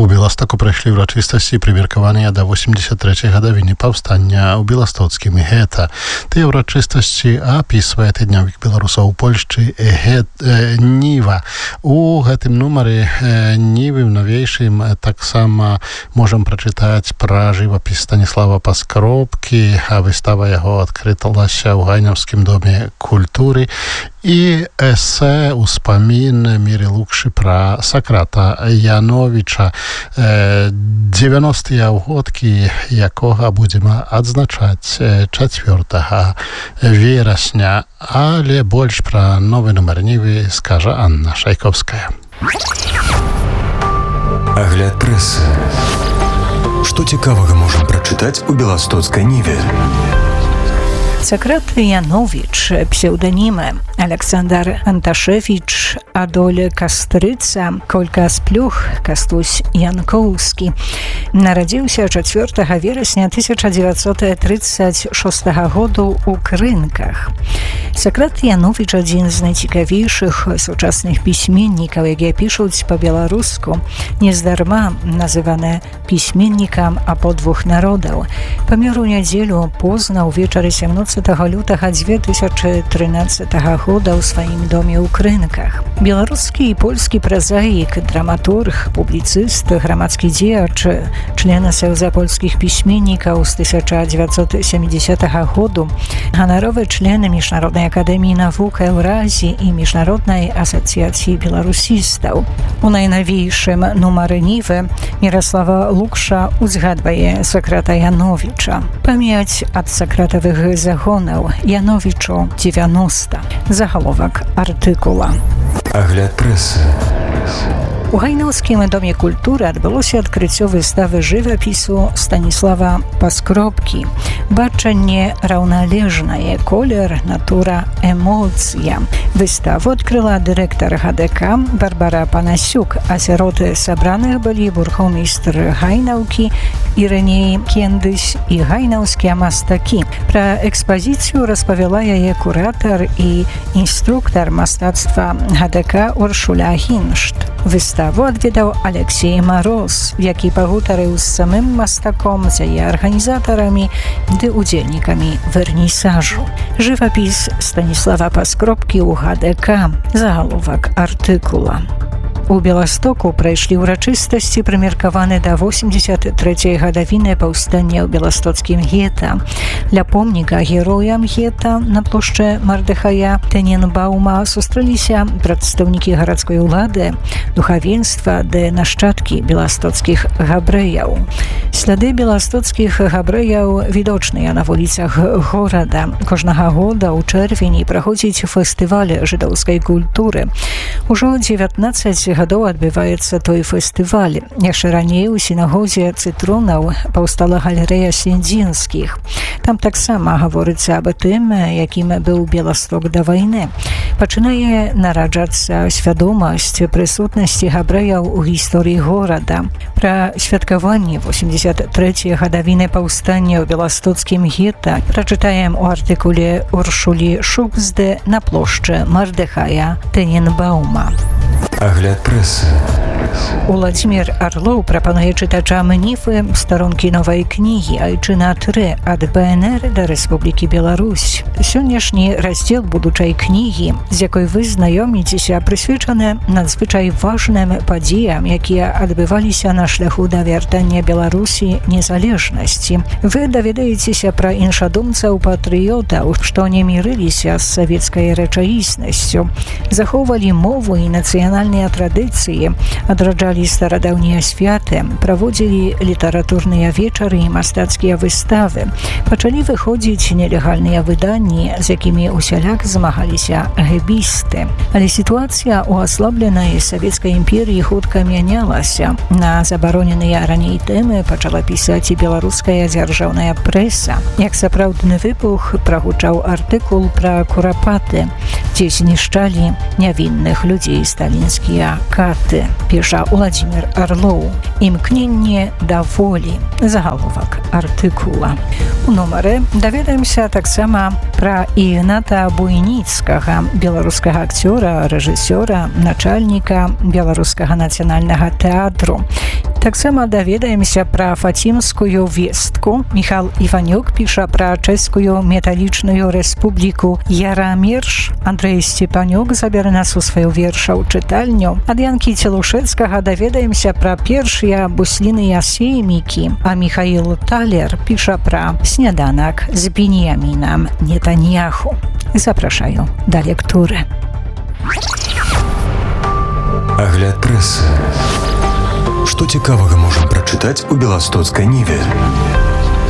У Беластоку прайшлі ўрачыстасці, прымеркаваныя да 83-й гадавіны паўстання ў беластоцкім гета. Тыя ўрачыстасці апісвае тыднёвік беларусаў у Польшчы Ніва. У гэтым нумары Нівы ў навейшым таксама можам прачытаць пра жывапіс Станіслава Паскробкі, а выстава яго адкрыталася ў Гайнаўскім доме культуры, і эсэ «Успамін Міры Лукшы» пра Сакрата Яновіча, 90-тыя ўгодкі якога будзем адзначаць 4 верасня, але больш пра новы нумар Нівы скажа Анна Шайковская. Агляд прэсы. Што цікавага можам прачытаць у беластоцкай Ніве? Сакрат Янович, псевдонімы Александр Анташевич, Адоль Кастрыца, Колька Сплюх, Кастусь Янкоўскі. Нарадзіўся 4 верасня 1936 году ў Крынках. Сакрат Янович адзін з найцікавейшых сучасных пісьменнікаў, якія пішуць па-беларуску, нездарма называны пісьменнікам абодвух народаў. Памёр у нядзелю позна ўвечары 17 лютага 2013 года ў сваім доме ў Крынках. Беларускі і польскі празаік, драматург, публіцыст, грамадскі дзеяч, член Саюза польскіх пісьменнікаў з 1970 году, ганаровы член Міжнароднай акадэміі навук Еўразіі і Міжнароднай асацыяцыі беларусістаў. У найнавейшым нумары Нівы Міраслава Лукша узгадвае Сакрата Яновіча. Памяць ад сакратавых загонаў Яновічу 90. Загаловак артыкула. Агляд прэсы. У Гайнаўскім доме культуры адбылося адкрыццё выставы жывапісу Станіслава Паскробкі «Бачанне раўналежнае. Колер, натура, эмоцыя». Выставу адкрыла дырэктар ГДК Барбара Панасюк, а сярод сабраных былі бургомістр Гайнаўкі Ірыней Кендысь і гайнаўскія мастакі. Пра экспазіцыю распавяла яе куратар і інструктар мастацтва ГДК Уршуля Гіншт. Выставу адведаў Алексей Мароз, які пагутарыў з самым мастаком, з яе арганізатарамі ды удзельнікамі вернісажу. Жывапіс Станіслава Паскробкі ў ГДК. Загаловак артыкула. У Беластоку прайшлі ўрачыстасці, прымеркаваны да 83-й гадавіны паўстання ў беластоцкім гета. Ля помніка героям гета на плошчы Мардыхая Тэненбаума сустрэліся прадстаўнікі гарадской улады, духавенства ды нашчадкі беластоцкіх габрэяў. Сляды беластоцкіх габрэяў відочныя на вуліцах горада. Кожнага года ў чэрвені праходзіць фестываль жыдоўскай культуры. Ужо 19 гадоў адбываецца той фестываль. Яшчэ раней у сінагозе Цытронаў паўстала галерэя Сендзінскіх. Там таксама гаворыцца аб тым, якім быў Беласток да вайны. Пачынае нараджацца свядомасць прысутнасці габрэяў у гісторыі горада. Пра святкаванне 83-й гадавіны паўстання ў беластоцкім гета прачытаем у артыкуле Уршулі Шубзды на плошчы Мардыхая Тэненбаума. Агляд прэсы. Уладзімір Арлоў прапануе чытачам Нівы старонкі новай кнігі «Айчына 3» ад БНР да Рэспублікі Беларусь. Сённяшні раздзел будучай кнігі, з якой вы знаёміцеся, прысвечаны надзвычай важным падзеям, якія адбываліся на шляху да вяртання Беларусі незалежнасці. Вы даведаецеся пра іншадумцаў-патрыётаў, што не мірыліся з савецкай рэчаіснасцю, захоўвалі мову і нацыянальныя традыцыі, адраджалі старадаўнія святы, праводзілі літаратурныя вечары і мастацкія выставы. Пачалі выходзіць нелегальныя выданні, з якімі усяляк змагаліся гэбісты. Але сітуацыя ў аслабленай савецкай імперіі хутка мянялася. На забароненыя раней тэмы пачала пісаць і беларуская дзяржаўная прэса. Як сапраўдны выбух прагучаў артыкул пра курапаты, дзе знішчалі нявінных людзей сталінскія каты. Піша Уладзімір Арлоў. Імкненне да волі. Загаловак артыкула. У нумары даведаемся таксама пра Ігната Буйніцкага, беларускага акцёра, рэжысёра, начальніка Беларускага нацыянальнага тэатру. Таксама даведаемся пра Фацімскую вестку. Міхал Іванюк піша пра чэшскую металічную рэспубліку Ярамірш. Андрэй Сцепанюк забярэ нас у сваю верша ў чытальню. Ад Янкі Целушэцкага даведаемся пра першыя бусліныя сеймікі. А Міхаіл Талер піша пра сняданак з Беньямінам Нетаньяху. Запрашаю да лектуры. Агляд прэсы. Што цікавага можам прачытаць у беластоцкай Ніве?